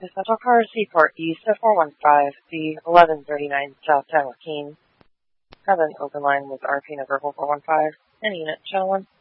The Central Car Seaport East of 415, the 1139 South San Joaquin. Have an open line with RP number 4415 and unit channel 1.